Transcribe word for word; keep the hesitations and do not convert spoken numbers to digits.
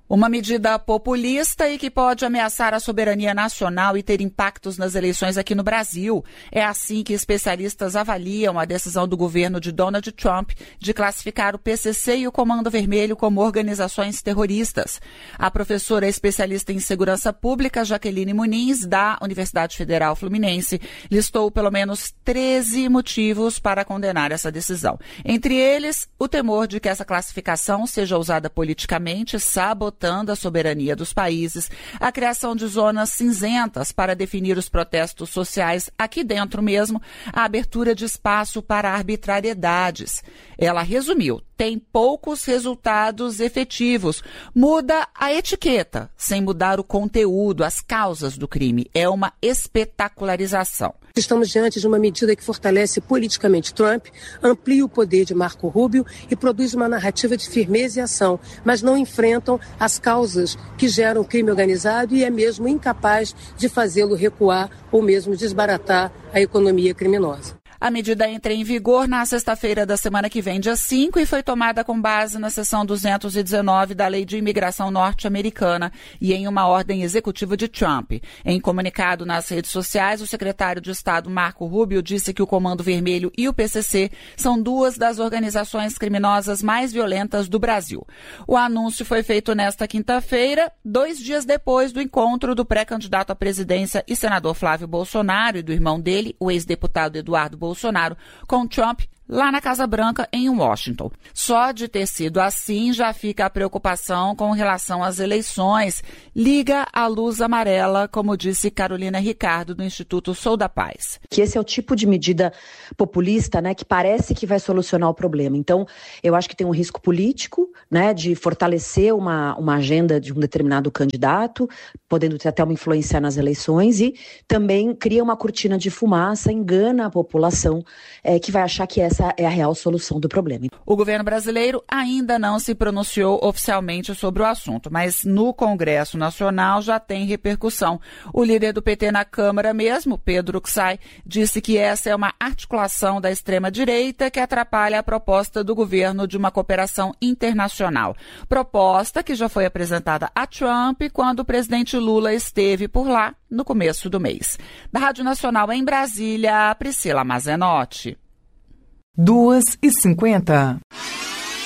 Uma medida populista e que pode ameaçar a soberania nacional e ter impactos nas eleições aqui no Brasil. É assim que especialistas avaliam a decisão do governo de Donald Trump de classificar o P C C e o Comando Vermelho como organizações terroristas. A professora especialista em segurança pública, Jaqueline Muniz, da Universidade Federal Fluminense, listou pelo menos treze motivos para condenar essa decisão. Entre eles, o temor de que essa classificação seja usada politicamente, sabotando a soberania dos países, a criação de zonas cinzentas para definir os protestos sociais aqui dentro mesmo, a abertura de espaço para arbitrariedades. Ela resumiu: tem poucos resultados efetivos, muda a etiqueta, sem mudar o conteúdo, as causas do crime. É uma espetacularização. Estamos diante de uma medida que fortalece politicamente Trump, amplia o poder de Marco Rubio e produz uma narrativa de firmeza e ação, mas não enfrentam as causas que geram o crime organizado e é mesmo incapaz de fazê-lo recuar ou mesmo desbaratar a economia criminosa. A medida entra em vigor na sexta-feira da semana que vem, dia cinco, e foi tomada com base na seção duzentos e dezenove da Lei de Imigração Norte-Americana e em uma ordem executiva de Trump. Em comunicado nas redes sociais, o secretário de Estado Marco Rubio disse que o Comando Vermelho e o P C C são duas das organizações criminosas mais violentas do Brasil. O anúncio foi feito nesta quinta-feira, dois dias depois do encontro do pré-candidato à presidência e senador Flávio Bolsonaro e do irmão dele, o ex-deputado Eduardo Bolsonaro, Bolsonaro com Trump lá na Casa Branca, em Washington. Só de ter sido assim, já fica a preocupação com relação às eleições. Liga a luz amarela, como disse Carolina Ricardo, do Instituto Sou da Paz. Que esse é o tipo de medida populista, né, que parece que vai solucionar o problema. Então, eu acho que tem um risco político, né, de fortalecer uma, uma agenda de um determinado candidato, podendo ter até uma influência nas eleições, e também cria uma cortina de fumaça, engana a população, é, que vai achar que essa é a real solução do problema. O governo brasileiro ainda não se pronunciou oficialmente sobre o assunto, mas no Congresso Nacional já tem repercussão. O líder do P T na Câmara mesmo, Pedro Kuczaj, disse que essa é uma articulação da extrema-direita que atrapalha a proposta do governo de uma cooperação internacional. Proposta que já foi apresentada a Trump quando o presidente Lula esteve por lá no começo do mês. Da Rádio Nacional em Brasília, Priscila Mazenotti. duas e cinquenta.